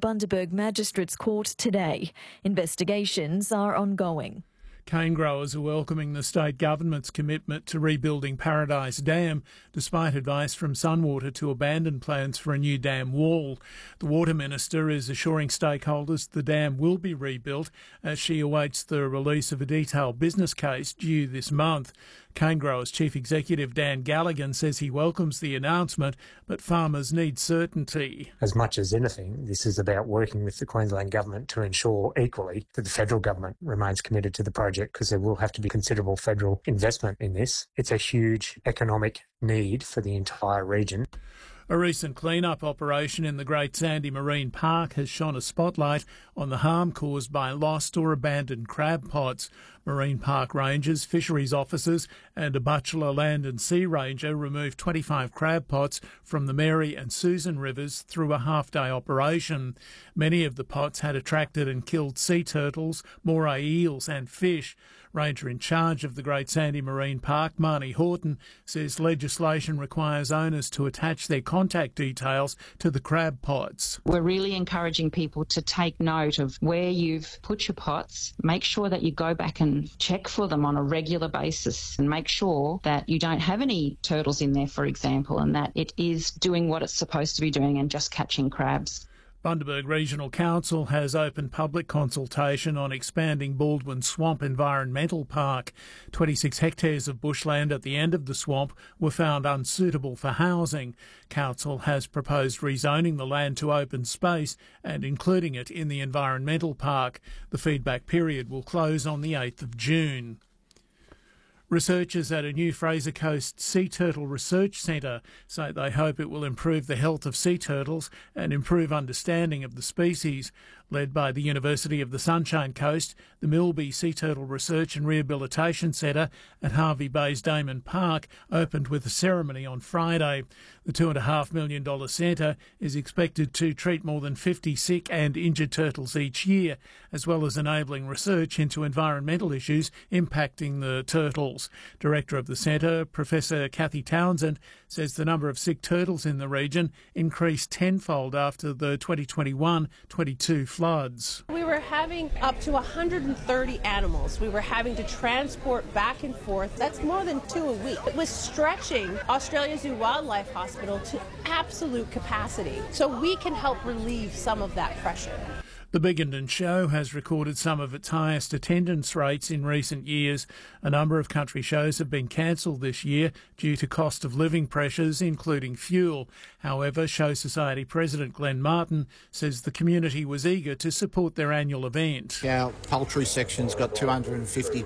Bundaberg Magistrates Court today. Investigations are ongoing. Cane growers are welcoming the state government's commitment to rebuilding Paradise Dam, despite advice from Sunwater to abandon plans for a new dam wall. The Water Minister is assuring stakeholders the dam will be rebuilt as she awaits the release of a detailed business case due this month. Cane growers Chief Executive Dan Galligan says he welcomes the announcement, but farmers need certainty. As much as anything, this is about working with the Queensland Government to ensure equally that the federal government remains committed to the project, because there will have to be considerable federal investment in this. It's a huge economic need for the entire region. A recent clean-up operation in the Great Sandy Marine Park has shone a spotlight on the harm caused by lost or abandoned crab pots. Marine Park rangers, fisheries officers and a Butchulla Land and Sea Ranger removed 25 crab pots from the Mary and Susan rivers through a half-day operation. Many of the pots had attracted and killed sea turtles, moray eels and fish. Ranger in charge of the Great Sandy Marine Park, Marnie Horton, says legislation requires owners to attach their contact details to the crab pots. We're really encouraging people to take note of where you've put your pots. Make sure that you go back and check for them on a regular basis and make sure that you don't have any turtles in there, for example, and that it is doing what it's supposed to be doing and just catching crabs. Bundaberg Regional Council has opened public consultation on expanding Baldwin Swamp Environmental Park. 26 hectares of bushland at the end of the swamp were found unsuitable for housing. Council has proposed rezoning the land to open space and including it in the environmental park. The feedback period will close on the 8th of June. Researchers at a new Fraser Coast Sea Turtle Research Centre say they hope it will improve the health of sea turtles and improve understanding of the species. Led by the University of the Sunshine Coast, the Milby Sea Turtle Research and Rehabilitation Centre at Harvey Bay's Damon Park opened with a ceremony on Friday. The $2.5 million centre is expected to treat more than 50 sick and injured turtles each year, as well as enabling research into environmental issues impacting the turtles. Director of the centre, Professor Kathy Townsend, says the number of sick turtles in the region increased tenfold after the 2021-22 floods. We were having up to 130 animals we were having to transport back and forth. That's more than 2 a week. It was stretching Australia Zoo Wildlife Hospital to absolute capacity. So we can help relieve some of that pressure. The Biggendon Show has recorded some of its highest attendance rates in recent years. A number of country shows have been cancelled this year due to cost of living pressures, including fuel. However, Show Society President Glenn Martin says the community was eager to support their annual event. Our poultry section's got 250